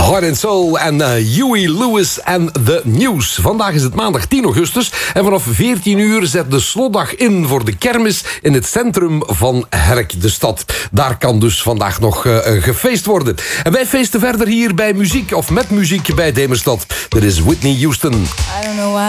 Heart and Soul en Huey Lewis en The News. Vandaag is het maandag 10 augustus en vanaf 14 uur zet de slotdag in voor de kermis in het centrum van Herk, de stad. Daar kan dus vandaag nog gefeest worden. En wij feesten verder hier bij muziek, of met muziek bij Demerstad. Er is Whitney Houston. I don't know why.